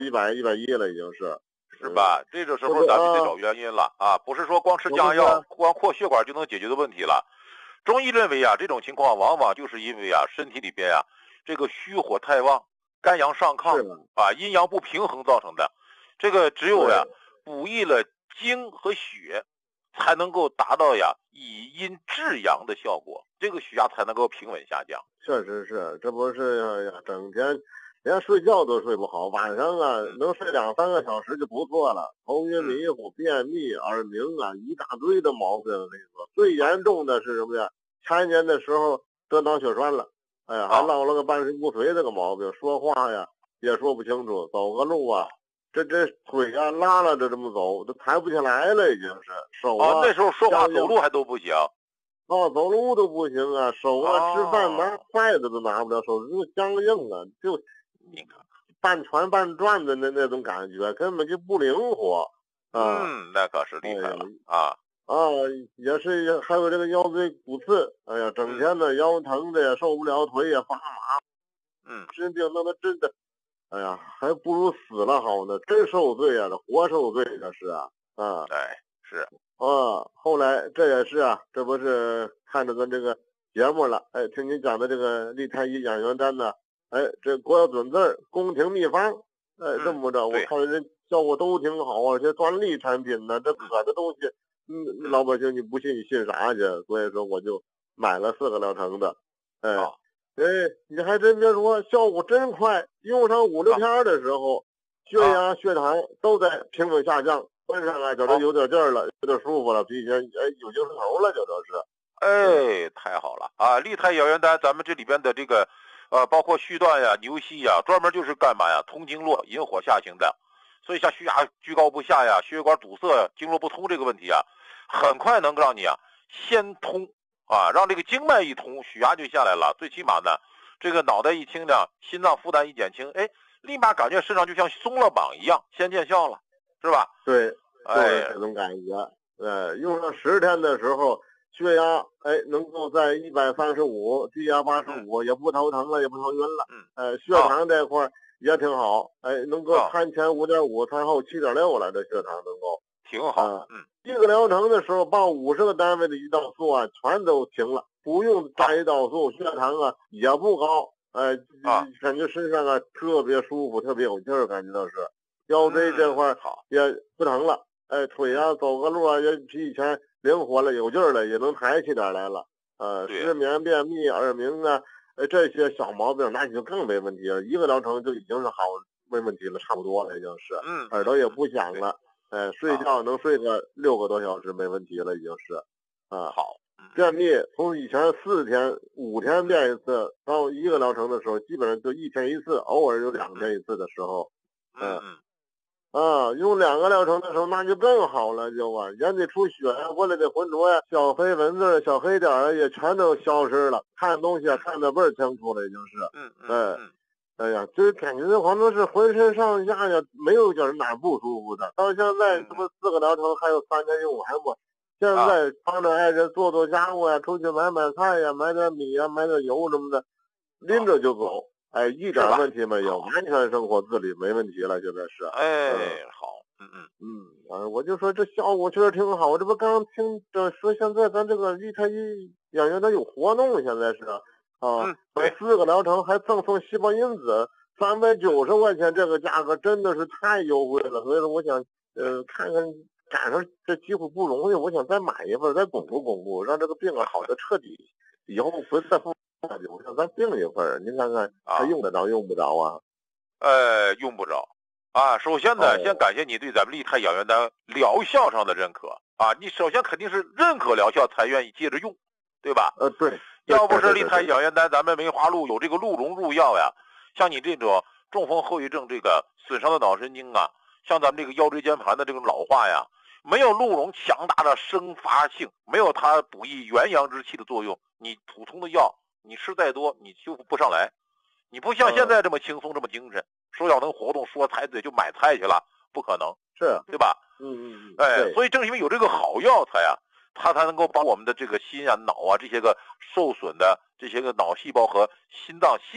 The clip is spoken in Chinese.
100、110了，已经是。 是吧？这个时候咱们得找原因了啊，不是说光吃降压药、光扩血管就能解决的问题了。中医认为啊，这种情况往往就是因为啊，身体里边啊，这个虚火太旺，肝阳上亢啊，阴阳不平衡造成的。这个只有呀，补益了精和血，才能够达到呀以阴制阳的效果，这个血压才能够平稳下降。 确实是，这不是呀，整天连睡觉都睡不好，晚上啊能睡2-3个小时就不错了。头晕迷糊、便秘、耳鸣啊，一大堆的毛病。我跟你说，最严重的是什么呀？前年的时候得脑血栓了，哎呀，还落了个半身不遂这个毛病，说话呀也说不清楚，走个路啊，这腿啊拉拉着这么走，都抬不起来了，已经是手啊。 那时候说话走路还都不行。 走路都不行啊，手啊吃饭拿筷子都拿不了，手就僵硬啊，就你看半传半转的那种感觉，根本就不灵活啊。 那可是厉害了啊。 也是还有这个腰椎骨刺，哎呀，整天的腰疼的也受不了，腿也发麻。治病弄得真的，哎呀，还不如死了好呢，真受罪啊，这活受罪这是啊。 是。 后来这也是啊，这不是看着咱这个节目了，听你讲的这个立太医养元丹呢，这国药准字宫廷秘方，这么着，我看人效果都挺好啊，这专利产品呢，这可的东西，老百姓你不信你信啥去？所以说我就买了4个疗程的，你还真别说，效果真快，用上5-6天的时候，血压、血糖都在平稳下降。浑身啊，觉得有点劲儿了，有点舒服了，比以前有精神头了，就这是。太好了啊！立太养元丹，咱们这里边的这个，包括续断呀、牛膝呀，专门就是干嘛呀？通经络、引火下行的。所以像血压居高不下呀、血管堵塞、经络不通这个问题啊，很快能让你啊先通啊，让这个经脉一通，血压就下来了。最起码呢，这个脑袋一清亮，心脏负担一减轻，立马感觉身上就像松了绑一样，先见效了，是吧？ 对。就是这种感觉，用上10天的时候，血压能够在135，低压85，也不头疼了，也不头晕了，血糖这块也挺好，能够餐前5.5，餐后7.6了，这血糖能够挺好。 一个疗程的时候，报50个单位的胰岛素啊，全都停了，不用打胰岛素，血糖啊也不高，感觉身上啊特别舒服，特别有劲儿，感觉到是腰椎这块也不疼了。腿啊，走个路啊，也比以前灵活了，有劲儿了，也能抬起点来了。失眠、便秘、耳鸣啊，这些小毛病那就更没问题了。一个疗程就已经是好，没问题了，差不多了，已经是。耳朵也不响了，睡觉能睡个6个多小时，没问题了，已经是。 好。 便秘从以前4天、5天便一次，到一个疗程的时候，基本上就1天1次，偶尔有2天1次的时候。用2个疗程的时候，那就更好了，就眼底出血呀，过来的浑浊呀，小飞蚊子、小黑点啊，也全都消失了，看东西啊，看得倍儿清楚了，已经是。哎呀，就感觉好像是浑身上下呀，没有觉得哪不舒服的。到现在这不4个疗程，还有3天用完不？现在帮着爱人做家务呀，出去买菜呀，买点米呀，买点油什么的，拎着就走。一点问题没有，完全生活自理，没问题了，现在是。 好。 我就说这效果确实挺好。我这不刚听着说，现在咱这个立太医养元丹有活动，现在是买4个疗程还赠送细胞因子，390块钱，这个价格真的是太优惠了。所以说，我想看看赶上这机会不容易，我想再买一份，再巩固，让这个病好的彻底，以后不再复。我想再订一份，您看看还用得着用不着啊？ 用不着啊。首先呢，先感谢你对咱们立太养元丹疗效上的认可啊。你首先肯定是认可疗效才愿意接着用，对吧？ 对。 要不是立太养元丹，咱们梅花鹿有这个鹿茸入药呀，像你这种中风后遗症，这个损伤的脑神经啊，像咱们这个腰椎间盘的这种老化呀，没有鹿茸强大的生发性，没有它补益元阳之气的作用，你普通的药你吃再多，你修复不上来。你不像现在这么轻松，这么精神，说要能活动，说踩嘴就买菜去了，不可能，对吧？所以正是因为有这个好药材啊，它才能够把我们的这个心啊、脑啊这些个受损的这些个脑细胞和心脏